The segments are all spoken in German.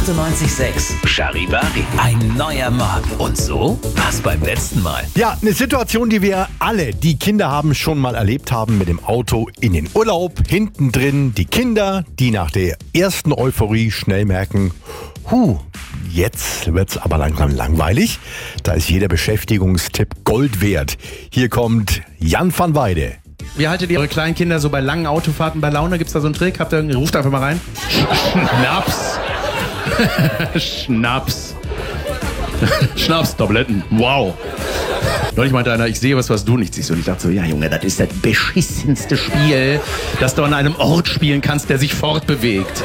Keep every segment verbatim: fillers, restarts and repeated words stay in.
achtundneunzig Komma sechs Charivari. Ein neuer Morgen. Und so war's beim letzten Mal. Ja, eine Situation, die wir alle, die Kinder haben, schon mal erlebt haben, mit dem Auto in den Urlaub, hinten drin die Kinder, die nach der ersten Euphorie schnell merken, huh, jetzt wird's aber langsam langweilig. Da ist jeder Beschäftigungstipp Gold wert. Hier kommt Jan van Weide. Wie haltet ihr eure kleinen Kinder so bei langen Autofahrten bei Laune? Gibt's da so einen Trick? Habt ihr, ruft einfach mal rein. Schnaps. Schnaps. Schnaps, Tabletten. Wow. Neulich meinte einer, ich sehe was, was du nicht siehst. Und ich dachte so, ja Junge, das ist das beschissenste Spiel, das du an einem Ort spielen kannst, der sich fortbewegt.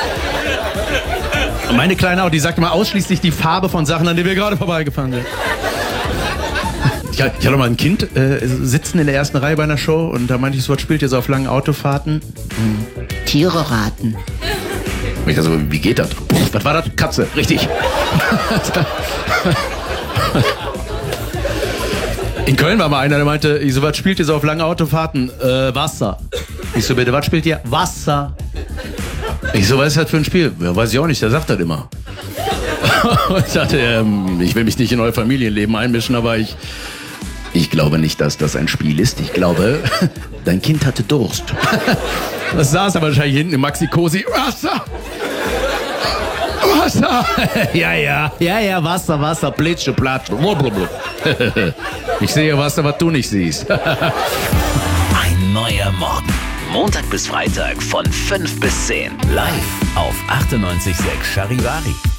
Und meine Kleine auch, die sagt immer ausschließlich die Farbe von Sachen, an denen wir gerade vorbeigefahren sind. Ich hatte mal ein Kind äh, sitzen in der ersten Reihe bei einer Show und da meinte ich so, was spielt ihr so auf langen Autofahrten? Hm. Tiere raten. Und ich dachte so, wie geht das? Puh, was war das? Katze, richtig. In Köln war mal einer, der meinte, ich so, was spielt ihr so auf langen Autofahrten? Äh, Wasser. Ich so, bitte, was spielt ihr? Wasser. Ich so, was ist das für ein Spiel? Ja, weiß ich auch nicht, der sagt das immer. Und ich dachte, ähm, ich will mich nicht in euer Familienleben einmischen, aber ich, ich glaube nicht, dass das ein Spiel ist. Ich glaube, dein Kind hatte Durst. Das saß aber wahrscheinlich hinten im Maxi-Cosi. Wasser! Wasser! Ja, ja, ja, ja, Wasser, Wasser, Plitsche, Platsche. Ich sehe Wasser, was du nicht siehst. Ein neuer Morgen. Montag bis Freitag von fünf bis zehn. Live auf achtundneunzig Komma sechs Charivari.